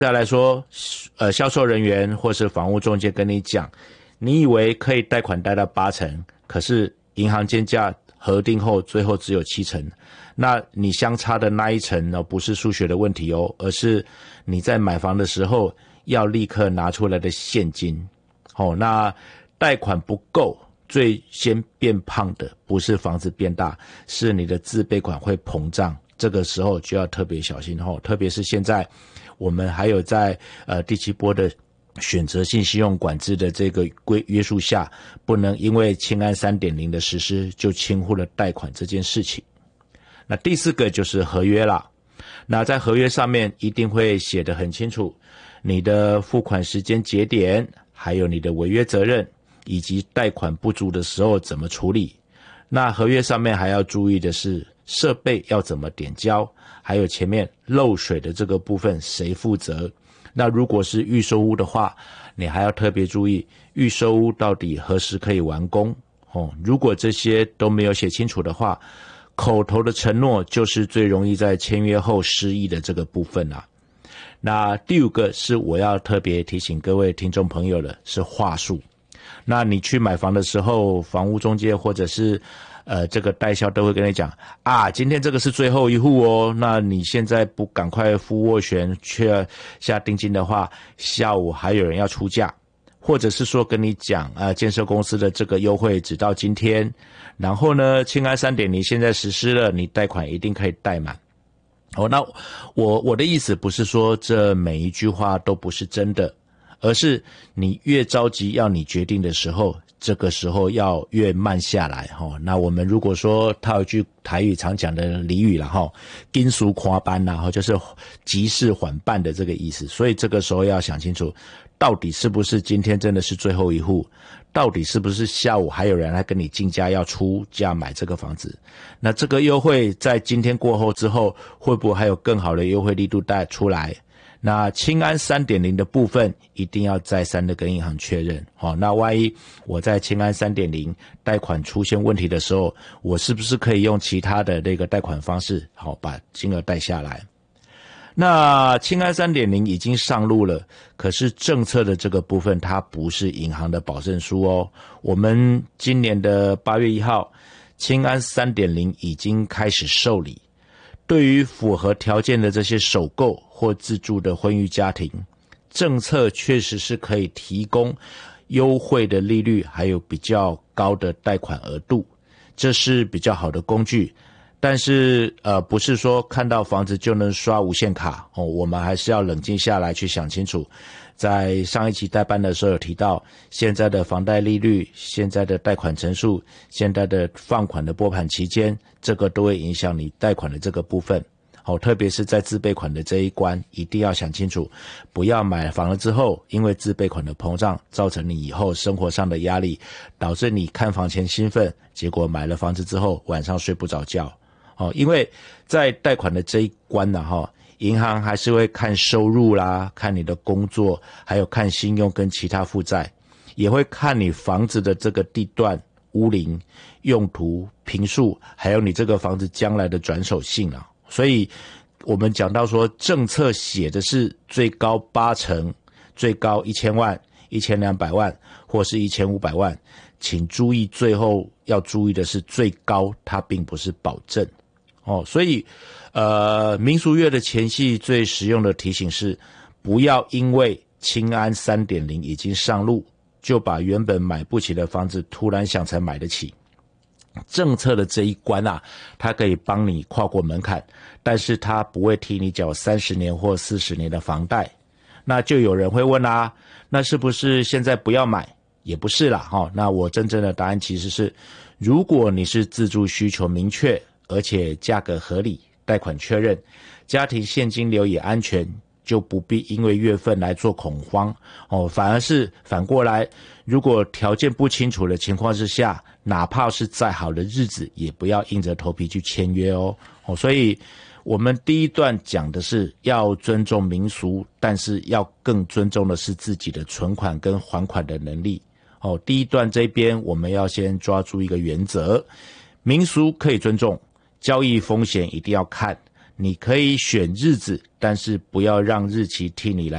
再来说，销售人员或是房屋中介跟你讲，你以为可以贷款贷到80%，可是银行监价核定后最后只有7%，那你相差的那一层呢，不是数学的问题哦，而是你在买房的时候要立刻拿出来的现金。那贷款不够，最先变胖的不是房子变大，是你的自备款会膨胀，这个时候就要特别小心。特别是现在我们还有在第7波的选择性信用管制的这个约束下，不能因为青安 3.0 的实施就轻忽了贷款这件事情。那第4个就是合约啦。那在合约上面一定会写得很清楚，你的付款时间节点，还有你的违约责任，以及贷款不足的时候怎么处理。那合约上面还要注意的是，设备要怎么点交，还有前面漏水的这个部分谁负责。那如果是预售屋的话，你还要特别注意预售屋到底何时可以完工。如果这些都没有写清楚的话，口头的承诺就是最容易在签约后失忆的这个部分啦。那第5个是我要特别提醒各位听众朋友的，是话术。那你去买房的时候，房屋中介或者是这个代销都会跟你讲今天这个是最后一户哦，那你现在不赶快付斡旋却下定金的话，下午还有人要出价，或者是说跟你讲建设公司的这个优惠只到今天，然后呢青安 3.0 现在实施了，你贷款一定可以贷满。那我的意思不是说这每一句话都不是真的，而是你越着急要你决定的时候，这个时候要越慢下来。那我们如果说套一句台语常讲的俚语啦，紧速看班啦，就是急事缓办的这个意思。所以这个时候要想清楚，到底是不是今天真的是最后一户，到底是不是下午还有人来跟你竞价要出价买这个房子。那这个优惠在今天过后之后，会不会还有更好的优惠力度带出来。那青安 3.0 的部分一定要再三的跟银行确认。那万一我在青安 3.0 贷款出现问题的时候，我是不是可以用其他的那个贷款方式把金额贷下来。那青安 3.0 已经上路了，可是政策的这个部分它不是银行的保证书哦。我们今年的8月1号青安 3.0 已经开始受理，对于符合条件的这些首购或自住的婚育家庭，政策确实是可以提供优惠的利率，还有比较高的贷款额度，这是比较好的工具。但是不是说看到房子就能刷无限卡我们还是要冷静下来去想清楚。在上一期代班的时候有提到，现在的房贷利率，现在的贷款成数，现在的放款的拨盘期间，这个都会影响你贷款的这个部分。特别是在自备款的这一关，一定要想清楚，不要买房了之后，因为自备款的膨胀，造成你以后生活上的压力，导致你看房前兴奋，结果买了房子之后晚上睡不着觉。因为在贷款的这一关银行还是会看收入啦，看你的工作，还有看信用跟其他负债，也会看你房子的这个地段、屋龄、用途、坪数，还有你这个房子将来的转手性啊。所以我们讲到说，政策写的是最高80%，最高1000万、1200万或是1500万，请注意最后要注意的是最高，它并不是保证。所以民俗月的前夕最实用的提醒是，不要因为青安 3.0 已经上路，就把原本买不起的房子突然想才买得起。政策的这一关它可以帮你跨过门槛，但是它不会替你缴30年或40年的房贷。那就有人会问那是不是现在不要买？也不是啦那我真正的答案其实是，如果你是自住需求明确，而且价格合理，贷款确认，家庭现金流也安全，就不必因为月份来做恐慌反而是反过来，如果条件不清楚的情况之下，哪怕是再好的日子，也不要硬着头皮去签约所以我们第一段讲的是要尊重民俗，但是要更尊重的是自己的存款跟还款的能力第一段这边我们要先抓住一个原则，民俗可以尊重，交易风险一定要看， 你可以选日子，但是不要让日期替你来